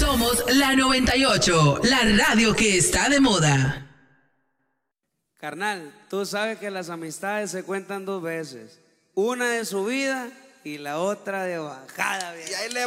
Somos la 98, la radio que está de moda. Carnal, tú sabes que las amistades se cuentan dos veces. Una de subida y la otra de bajada, viejo.